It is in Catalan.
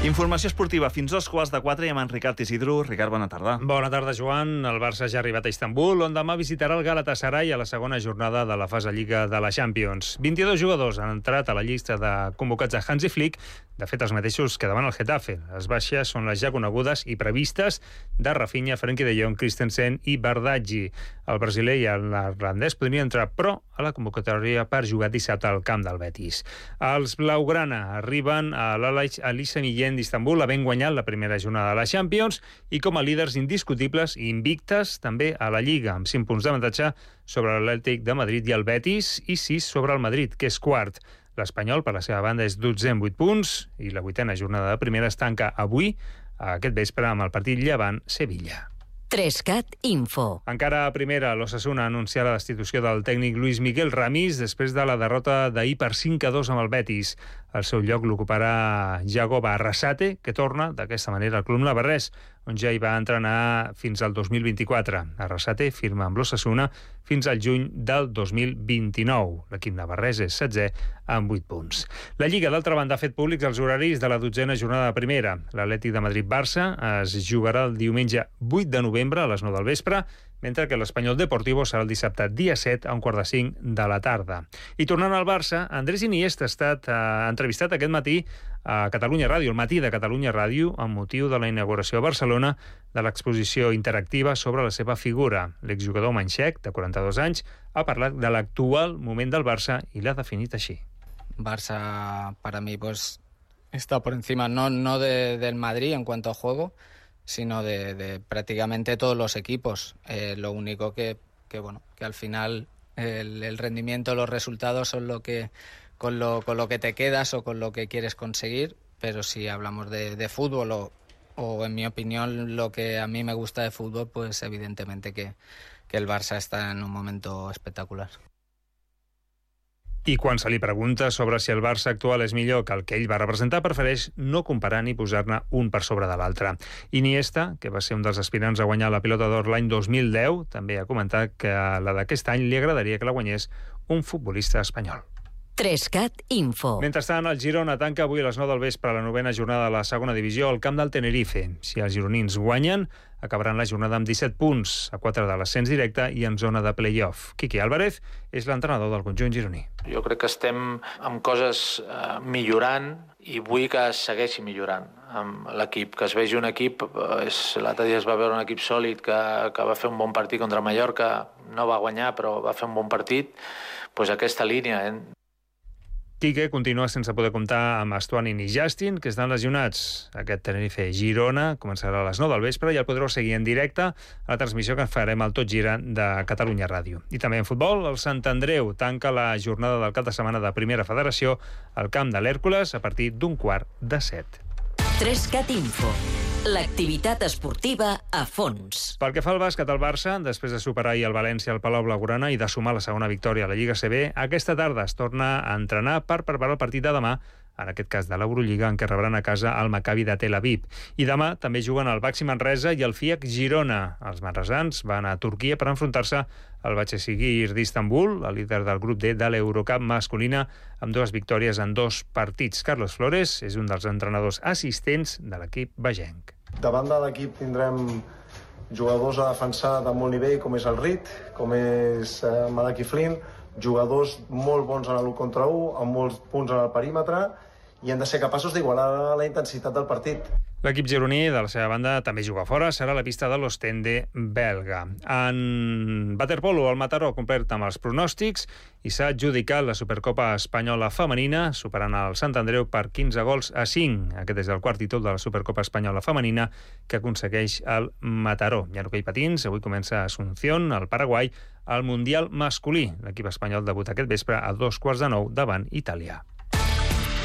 Informació esportiva fins 3:45 i amb en Ricard Isidro. Ricard, bona tarda. Bona tarda, Joan. El Barça ja ha arribat a Istanbul, on demà visitarà el Galatasaray a la segona jornada de la fase Lliga de la Champions. 22 jugadors han entrat a la llista de convocats de Hansi Flick, de fet els mateixos que davant el Getafe. Les baixes són les ja conegudes i previstes de Rafinha, Frenkie de Jong, Christensen i Bardghji. El brasiler i l'irlandès podrien entrar, però a la convocatòria per jugar dissabte al camp del Betis. Els blaugrana arriben a l'Ali Millén d'Istanbul, havent guanyat la primera jornada de la Champions i com a líders indiscutibles i invictes també a la Lliga, amb 5 punts d'avantatge sobre l'Atlètic de Madrid i el Betis i 6 sobre el Madrid, que és quart. L'Espanyol, per la seva banda, és 12è amb 8 punts i la 8a jornada de primera es tanca avui, aquest vespre, amb el partit Llevant-Sevilla. 3CAT Info. Encara a primera, l'Osasuna ha anunciat la destitució del tècnic Luis Miguel Ramis després de la derrota d'ahir per 5-2 amb el Betis. Al seu lloc l'ocuparà Yagoba Arrasate, que torna d'aquesta manera al club navarrès, on ja hi va entrenar fins al 2024. Arrasate firma amb l'Osasuna fins al juny del 2029. L'equip navarrès és 16è amb 8 punts. La Lliga, d'altra banda, ha fet públics els horaris de la 12a jornada de primera. L'Atlètic de Madrid-Barça es jugarà el diumenge 8 de novembre a les 9 del vespre, mentre que l'Espanyol Deportivo serà el dissabte dia 7 a 4:45 de la tarda. I tornant al Barça, Andrés Iniesta ha estat entrevistat aquest matí a Catalunya Ràdio, el matí de Catalunya Ràdio, amb motiu de la inauguració a Barcelona de l'exposició interactiva sobre la seva figura. L'exjugador manxec, de 42 anys, ha parlat de l'actual moment del Barça i l'ha definit així. Barça, para mí, pues está por encima no del Madrid en cuanto a juego, sino de prácticamente todos los equipos. Lo único que al final el rendimiento, los resultados son lo que con lo que te quedas o con lo que quieres conseguir, pero si hablamos de fútbol o en mi opinión lo que a mí me gusta de fútbol, pues evidentemente que el Barça está en un momento espectacular. I quan se li pregunta sobre si el Barça actual és millor que el que ell va representar, prefereix no comparar ni posar-ne un per sobre de l'altre. Iniesta, que va ser un dels aspirants a guanyar la Pilota d'Or l'any 2010, també ha comentat que a la d'aquest any li agradaria que la guanyés un futbolista espanyol. 3CAT Info. Mentrestant, el Girona tanca avui a les 9 del vespre la 9a jornada de la segona divisió al camp del Tenerife. Si els gironins guanyen, acabaran la jornada amb 17 punts, a 4 de l'ascens directe i en zona de play-off. Quique Álvarez és l'entrenador del conjunt gironí. Jo crec que estem amb coses millorant i vull que es segueixi millorant amb l'equip, que es vegi un equip, l'altre dia es va veure un equip sòlid que va fer un bon partit contra Mallorca, no va guanyar però va fer un bon partit, doncs aquesta línia. Quique continua sense poder comptar amb Stuani ni Justin, que estan lesionats. Aquest Tenerife-Girona començarà a les 9 del vespre i el podreu seguir en directe a la transmissió que farem al Tot Gira de Catalunya Ràdio. I també en futbol, el Sant Andreu tanca la jornada del cap de setmana de Primera Federació al camp de l'Hèrcules a partir d'15:45. 3CAT Info. L'activitat esportiva a fons. Pel que fa al bàsquet, el Barça, després de superar ahir el València al Palau Blaugrana i de sumar la segona victòria a la Lliga CB, aquesta tarda es torna a entrenar per preparar el partit de demà, en aquest cas de l'Eurolliga, en què rebran a casa el Maccabi de Tel Aviv. I demà també juguen el Baxi Manresa i el FIAC Girona. Els manresans van a Turquia per enfrontar-se al Başakşehir d'Istanbul, el líder del grup D de l'Eurocup masculina, amb 2 victòries en 2 partits. Carlos Flores és un dels entrenadors assistents de l'equip bagenc. Davant de l'equip tindrem jugadors a defensar de molt nivell, com és el Rit, com és Malaki Flynn, jugadors molt bons en l'1 contra 1, amb molts punts en el perímetre, i hem de ser capaços d'igualar la intensitat del partit. L'equip gironí, de la seva banda, també juga fora. Serà la pista de l'Ostende belga. En waterpolo, el Mataró ha complert amb els pronòstics i s'ha adjudicat la Supercopa Espanyola Femenina, superant el Sant Andreu per 15-5. Aquest és el quart títol de la Supercopa Espanyola Femenina que aconsegueix el Mataró. I en hoquei patins, avui comença a Asunción, al Paraguai, el Mundial masculí. L'equip espanyol debuta aquest vespre a 9:15 davant Itàlia.